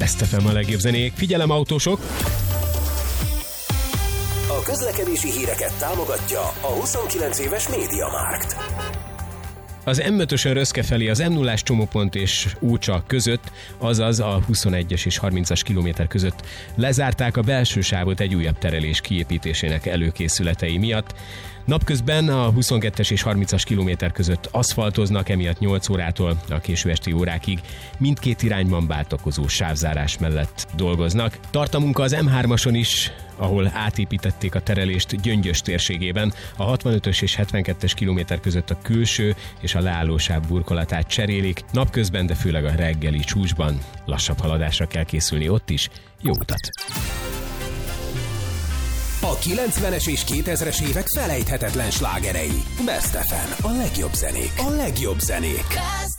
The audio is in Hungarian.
Best FM a legjobb zenék. Figyelem, autósok! A közlekedési híreket támogatja a 29 éves MediaMarkt. Az M5-ösön Röszke felé az M0-ás csomópont és Úcsa között, azaz a 21-es és 30-as kilométer között lezárták a belső sávot egy újabb terelés kiépítésének előkészületei miatt. Napközben a 22-es és 30-as kilométer között aszfaltoznak, emiatt 8 órától a késő esti órákig mindkét irányban váltakozó sávzárás mellett dolgoznak. Tart a munka az M3-ason is, ahol átépítették a terelést Gyöngyös térségében. A 65-ös és 72-es kilométer között a külső és a leállósáv burkolatát cserélik. Napközben, de főleg a reggeli csúcsban lassabb haladásra kell készülni ott is. Jó utat! A 90-es és 2000-es évek felejthetetlen slágerei. Best FM. A legjobb zenék. A legjobb zenék.